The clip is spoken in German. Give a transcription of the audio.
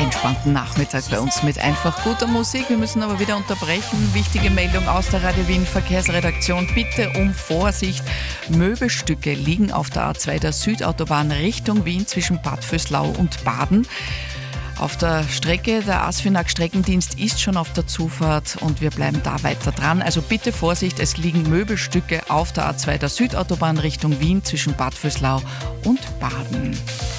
entspannten Nachmittag bei uns mit einfach guter Musik. Wir müssen aber wieder unterbrechen. Wichtige Meldung aus der Radio Wien Verkehrsredaktion. Bitte um Vorsicht. Möbelstücke liegen auf der A2 der Südautobahn Richtung Wien zwischen Bad Vöslau und Baden. Auf der Strecke, der ASFINAG-Streckendienst ist schon auf der Zufahrt und wir bleiben da weiter dran. Also bitte Vorsicht, es liegen Möbelstücke auf der A2 der Südautobahn Richtung Wien zwischen Bad Vöslau und Baden.